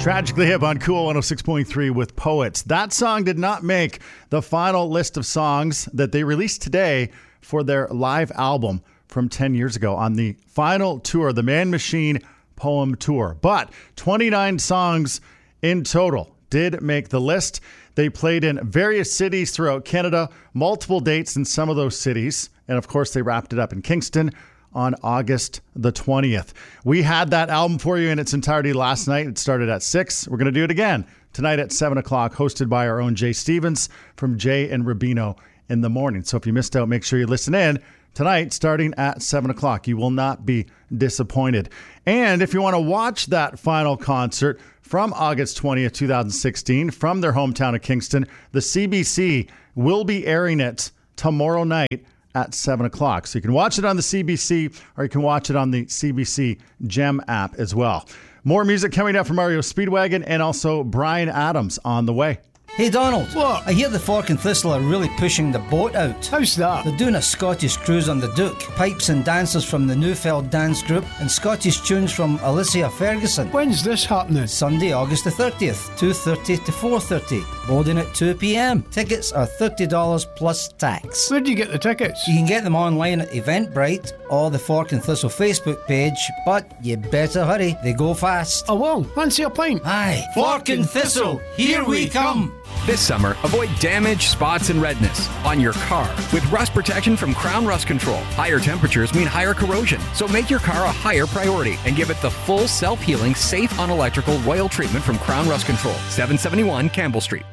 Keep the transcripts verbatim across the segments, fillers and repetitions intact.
Tragically Hip on Cool one oh six point three with Poets. That song did not make the final list of songs that they released today for their live album from ten years ago on the final tour, the Man Machine Poem Tour. But twenty-nine songs in total did make the list. They played in various cities throughout Canada, multiple dates in some of those cities. And of course, they wrapped it up in Kingston on August the twentieth. We had that album for you in its entirety last night. It started at six. We're going to do it again tonight at seven o'clock, hosted by our own Jay Stevens from Jay and Rubino in the morning. So if you missed out, make sure you listen in tonight starting at seven o'clock. You will not be disappointed. And if you want to watch that final concert from August twentieth, twenty sixteen, from their hometown of Kingston, the C B C will be airing it tomorrow night at seven o'clock. So you can watch it on the C B C or you can watch it on the C B C Gem app as well. More music coming up from Mario Speedwagon and also Brian Adams on the way. Hey Donald, what? I hear the Fork and Thistle are really pushing the boat out. How's that? They're doing a Scottish cruise on the Duke. Pipes and dancers from the Neufeld Dance Group and Scottish tunes from Alicia Ferguson. When's this happening? Sunday, August the thirtieth, two thirty to four thirty. Boarding at two p.m. Tickets are thirty dollars plus tax. Where do you get the tickets? You can get them online at Eventbrite or the Fork and Thistle Facebook page, but you better hurry, they go fast. I will. Fancy a pint? Aye. Fork and Thistle, here we come. This summer, avoid damage, spots, and redness on your car with rust protection from Crown Rust Control. Higher temperatures mean higher corrosion, so make your car a higher priority and give it the full self-healing, safe on electrical royal treatment from Crown Rust Control, seven seventy-one Campbell Street.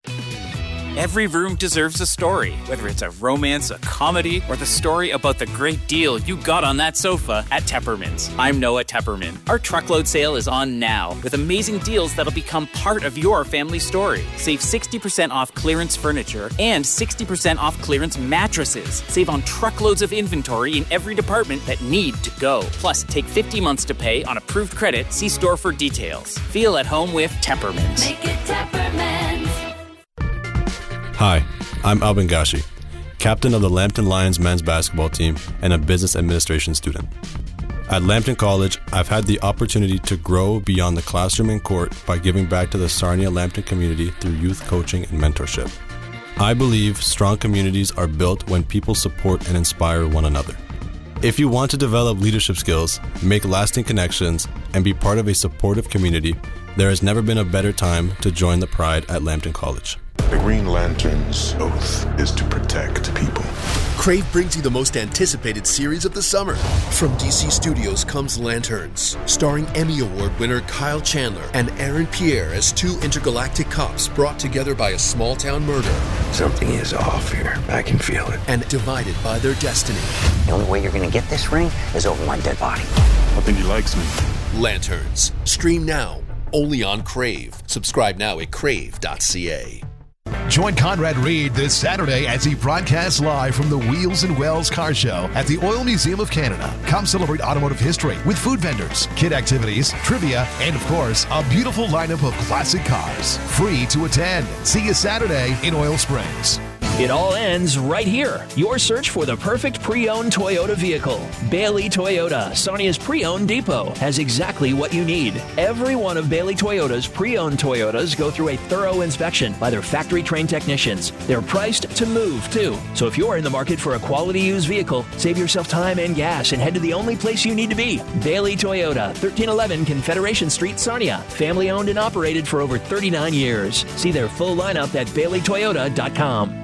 Every room deserves a story, whether it's a romance, a comedy, or the story about the great deal you got on that sofa at Tepperman's. I'm Noah Tepperman. Our truckload sale is on now with amazing deals that'll become part of your family story. Save sixty percent off clearance furniture and sixty percent off clearance mattresses. Save on truckloads of inventory in every department that need to go. Plus, take fifty months to pay on approved credit. See store for details. Feel at home with Tepperman's. Make it Tepperman's. Hi, I'm Alvin Gashi, captain of the Lambton Lions men's basketball team and a business administration student. At Lambton College, I've had the opportunity to grow beyond the classroom and court by giving back to the Sarnia-Lambton community through youth coaching and mentorship. I believe strong communities are built when people support and inspire one another. If you want to develop leadership skills, make lasting connections, and be part of a supportive community, there has never been a better time to join the Pride at Lambton College. The Green Lantern's oath is to protect people. Crave brings you the most anticipated series of the summer. From D C Studios comes Lanterns, starring Emmy Award winner Kyle Chandler and Aaron Pierre as two intergalactic cops brought together by a small-town murder. Something is off here. I can feel it. And divided by their destiny. The only way you're going to get this ring is over my dead body. I think he likes me. Lanterns. Stream now. Only on Crave. Subscribe now at crave dot c a. Join Conrad Reed this Saturday as he broadcasts live from the Wheels and Wells Car Show at the Oil Museum of Canada. Come celebrate automotive history with food vendors, kid activities, trivia, and of course, a beautiful lineup of classic cars. Free to attend. See you Saturday in Oil Springs. It all ends right here. Your search for the perfect pre-owned Toyota vehicle. Bailey Toyota, Sarnia's pre-owned depot, has exactly what you need. Every one of Bailey Toyota's pre-owned Toyotas go through a thorough inspection by their factory-trained technicians. They're priced to move, too. So if you're in the market for a quality used vehicle, save yourself time and gas and head to the only place you need to be. Bailey Toyota, thirteen eleven Confederation Street, Sarnia. Family owned and operated for over thirty-nine years. See their full lineup at bailey toyota dot com.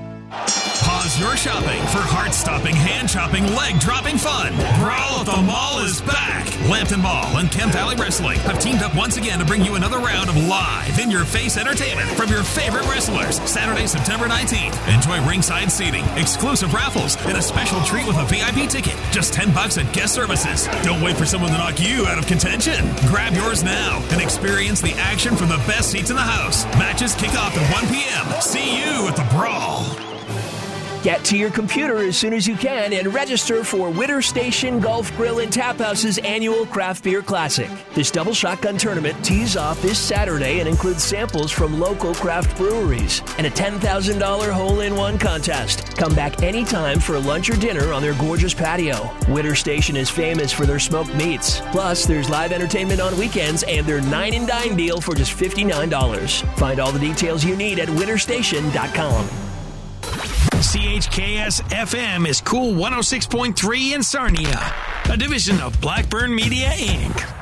Pause your shopping for heart-stopping, hand-chopping, leg-dropping fun. Brawl at the Mall is back. Lambton Mall and Kent Valley Wrestling have teamed up once again to bring you another round of live, in-your-face entertainment from your favorite wrestlers. Saturday, September nineteenth. Enjoy ringside seating, exclusive raffles, and a special treat with a V I P ticket. Just ten bucks at guest services. Don't wait for someone to knock you out of contention. Grab yours now and experience the action from the best seats in the house. Matches kick off at one p.m. See you at the Brawl. Get to your computer as soon as you can and register for Witter Station Golf Grill and Tap House's annual Craft Beer Classic. This double shotgun tournament tees off this Saturday and includes samples from local craft breweries and a ten thousand dollars hole-in-one contest. Come back anytime for lunch or dinner on their gorgeous patio. Witter Station is famous for their smoked meats. Plus, there's live entertainment on weekends and their nine and dine deal for just fifty-nine dollars. Find all the details you need at witter station dot com. C H K S F M is Cool one oh six point three in Sarnia, a division of Blackburn Media, Incorporated.